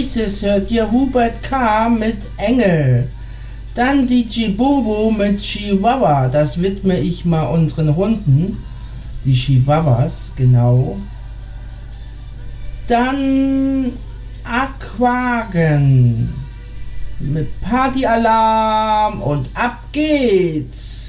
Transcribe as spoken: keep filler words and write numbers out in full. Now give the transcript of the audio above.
nächstes hört ihr Hubert K. mit Engel. Dann D J Bobo mit Chihuahua. Das widme ich mal unseren Hunden. Die Chihuahuas, genau. Dann Aquagen mit Partyalarm und ab geht's.